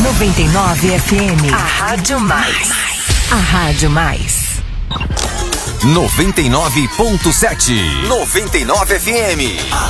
99 FM, a Rádio Mais. A Rádio Mais. 99.7. 99 FM.